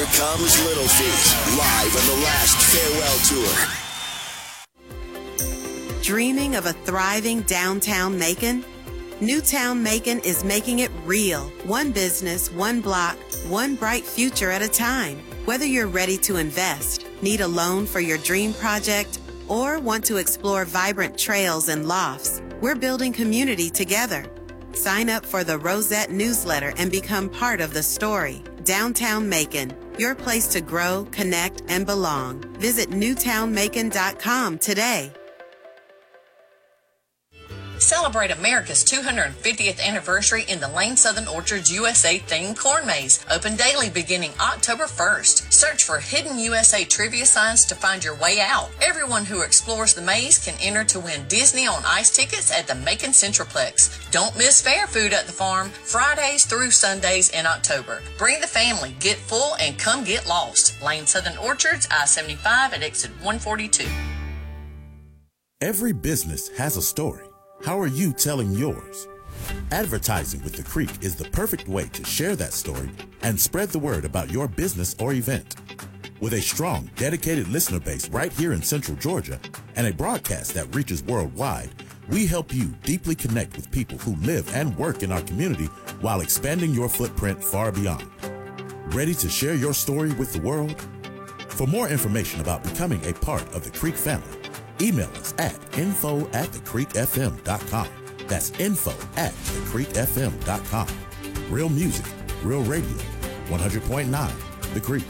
Here comes Little Feat, live on the last farewell tour. Dreaming of a thriving downtown Macon? Newtown Macon is making it real. One business, one block, one bright future at a time. Whether you're ready to invest, need a loan for your dream project, or want to explore vibrant trails and lofts, we're building community together. Sign up for the Rosette newsletter and become part of the story. Downtown Macon, your place to grow, connect, and belong. Visit newtownmacon.com today. Celebrate America's 250th anniversary in the Lane Southern Orchards USA themed corn maze. Open daily beginning October 1st. Search for hidden USA trivia signs to find your way out. Everyone who explores the maze can enter to win Disney on Ice tickets at the Macon Centralplex. Don't miss fair food at the farm, Fridays through Sundays in October. Bring the family, get full, and come get lost. Lane Southern Orchards, I-75 at exit 142. Every business has a story. How are you telling yours? Advertising with The Creek is the perfect way to share that story and spread the word about your business or event. With a strong, dedicated listener base right here in Central Georgia and a broadcast that reaches worldwide, we help you deeply connect with people who live and work in our community while expanding your footprint far beyond. Ready to share your story with the world? For more information about becoming a part of The Creek family, email us at info@thecreekfm.com. That's info@thecreekfm.com. Real music, real radio, 100.9 The Creek.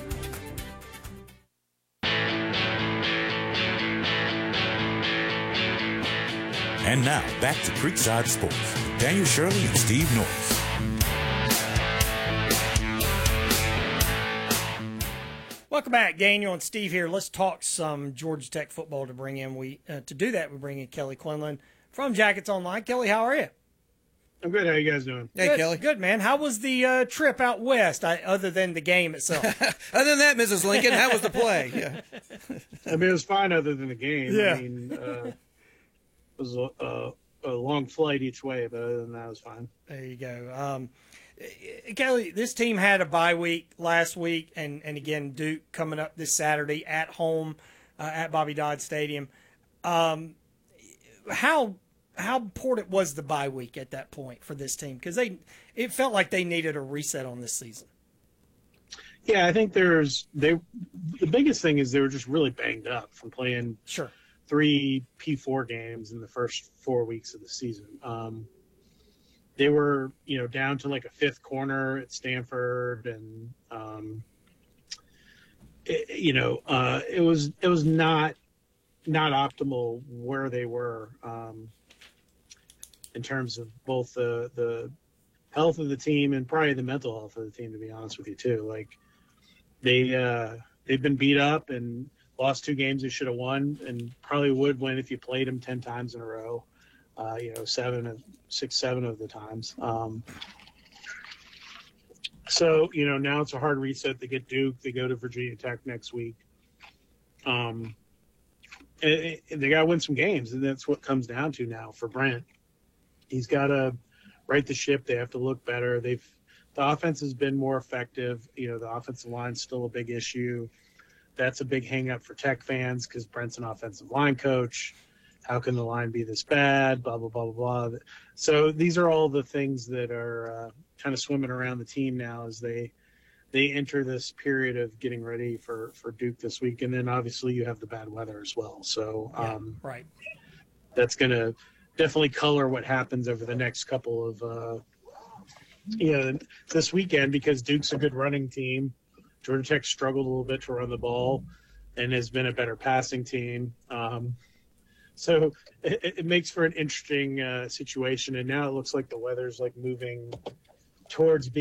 And now, back to Creekside Sports with Daniel Shirley and Steve Norris. Welcome back, Daniel and Steve here. Let's talk some Georgia Tech football to bring in. To do that, we bring in Kelly Quinlan from Jackets Online. Kelly, how are you? I'm good. How you guys doing? Hey, Good, Kelly. Good, man. How was the trip out west, other than the game itself? Other than that, Mrs. Lincoln, how was the play? Yeah. I mean, it was fine other than the game. Yeah. I mean, it was a long flight each way, but other than that, it was fine. There you go. Kelly, this team had a bye week last week, and again, Duke coming up this Saturday at home at Bobby Dodd Stadium. How important was the bye week at that point for this team? Because it felt like they needed a reset on this season. Yeah, I think the biggest thing is they were just really banged up from playing 3 P4 games in the first 4 weeks of the season. They were, down to like a fifth corner at Stanford, and it was not optimal where they were in terms of both the health of the team and probably the mental health of the team, to be honest with you too. Like they've been beat up and lost 2 games they should have won, and probably would win if you played them 10 times in a row. 7 of the times. So, now it's a hard reset. They get Duke. They go to Virginia Tech next week. And they got to win some games, and that's what comes down to now for Brent. He's got to right the ship. They have to look better. The offense has been more effective. The offensive line's still a big issue. That's a big hang-up for Tech fans because Brent's an offensive line coach. How can the line be this bad? Blah, blah, blah, blah, blah. So these are all the things that are kind of swimming around the team now as they enter this period of getting ready for Duke this week. And then obviously you have the bad weather as well. So right. That's going to definitely color what happens over the next couple of this weekend, because Duke's a good running team. Georgia Tech struggled a little bit to run the ball and has been a better passing team. So it makes for an interesting situation. And now it looks like the weather's like moving towards